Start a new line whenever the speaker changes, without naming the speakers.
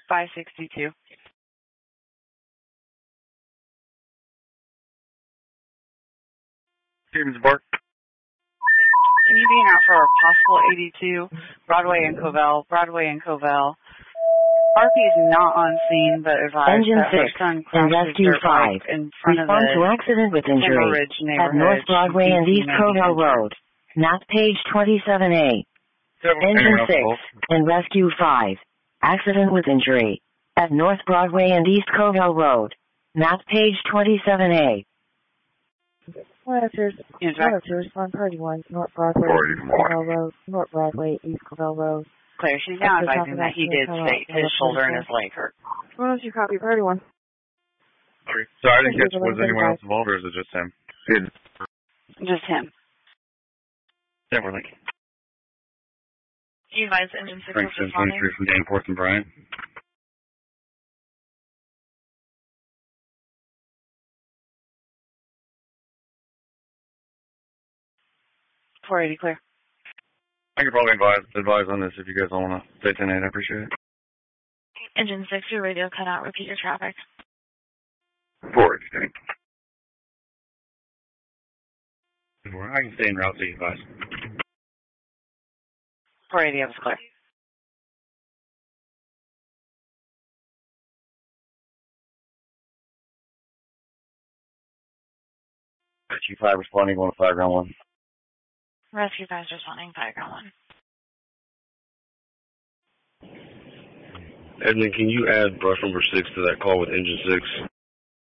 562.
Stevens Park.
Can you be out for a possible 82, Broadway and Covell, RP is not on scene, but advised
Engine
that her
6
son
and
crashed his
Rescue
dirt
5.
bike in front
Respond
of
to
the
accident with
Timber
injury
Ridge
at
neighborhood.
North Broadway and East Covell Road. Map page 27A. Engine 6 and Rescue 5. Accident with injury at North Broadway and East Covell Road. Map page 27A.
One answers. Respond party 1, North Broadway, East Covell Road, North Broadway, East Covell Road.
Clear, she's now advising that he did state his shoulder and his leg hurt.
Why don't you copy party 1?
Okay. So I didn't catch, was anyone else involved or is it just him?
Just him.
Definitely.
You advise engine 6 was
Frankston,
responding.
23 from Danforth and Bryant.
.480 clear.
I could probably advise on this if you guys all want to stay 10-8. I appreciate it.
Engine 6, your radio cut out. Repeat your traffic.
480. I can stay en route to you guys.
480 was clear.
G5 responding, going to 5 ground 1.
Rescue 5 is responding, 5 ground 1.
Edmund, can you add brush number 6 to that call with engine 6?